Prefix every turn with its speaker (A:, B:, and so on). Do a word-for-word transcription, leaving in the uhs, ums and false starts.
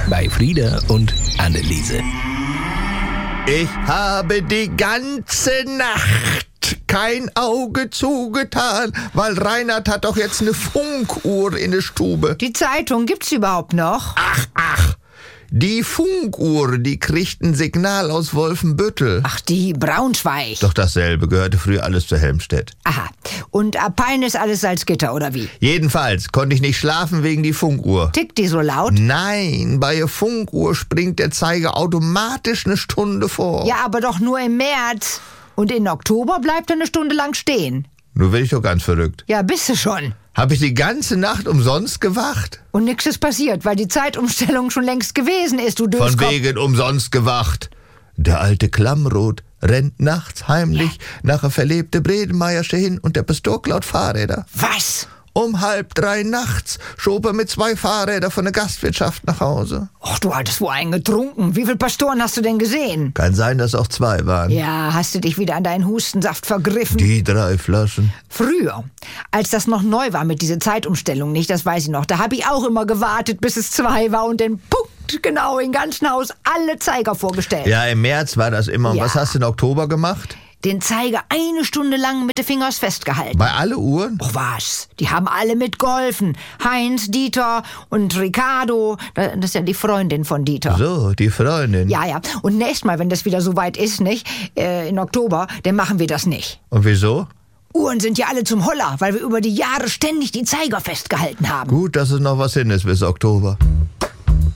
A: bei Frieda und Anneliese.
B: Ich habe die ganze Nacht kein Auge zugetan, weil Reinhard hat doch jetzt eine Funkuhr in der Stube.
C: Die Zeitung gibt's überhaupt noch?
B: Ach, ach, die Funkuhr, die kriegt ein Signal aus Wolfenbüttel.
C: Ach, die Braunschweig.
B: Doch dasselbe, gehörte früher alles zu Helmstedt.
C: Aha. Und ab Pein ist alles Salzgitter, oder wie?
B: Jedenfalls konnte ich nicht schlafen wegen die Funkuhr.
C: Tickt die so laut?
B: Nein, bei der Funkuhr springt der Zeiger automatisch eine Stunde vor.
C: Ja, aber doch nur im März. Und in Oktober bleibt er eine Stunde lang stehen.
B: Nun werde ich doch ganz verrückt.
C: Ja, bist du schon.
B: Habe ich die ganze Nacht umsonst gewacht?
C: Und nix ist passiert, weil die Zeitumstellung schon längst gewesen ist, du Döskopf.
B: Von wegen umsonst gewacht. Der alte Klammroth rennt nachts heimlich nach der verlebte Bredemeiersche hin und der Pastor klaut Fahrräder.
C: Was?
B: Um halb drei nachts schob er mit zwei Fahrrädern von der Gastwirtschaft nach Hause.
C: Och, du hattest wohl einen getrunken. Wie viele Pastoren hast du denn gesehen?
B: Kann sein, dass auch zwei waren.
C: Ja, hast du dich wieder an deinen Hustensaft vergriffen?
B: Die drei Flaschen.
C: Früher, als das noch neu war mit dieser Zeitumstellung, nicht, das weiß ich noch, da habe ich auch immer gewartet, bis es zwei war und den Punkt genau im ganzen Haus alle Zeiger vorgestellt.
B: Ja, im März war das immer. Und
C: Ja.
B: was hast du im Oktober gemacht?
C: Den Zeiger eine Stunde lang mit den Fingers festgehalten.
B: Bei alle Uhren?
C: Och was, die haben alle mitgeholfen. Heinz, Dieter und Ricardo, das ist ja die Freundin von Dieter.
B: So, die Freundin.
C: Ja, ja. Und nächstes Mal, wenn das wieder so weit ist, nicht, äh, in Oktober, dann machen wir das nicht.
B: Und wieso?
C: Uhren sind ja alle zum Holler, weil wir über die Jahre ständig die Zeiger festgehalten haben.
B: Gut, dass es noch was hin ist bis Oktober.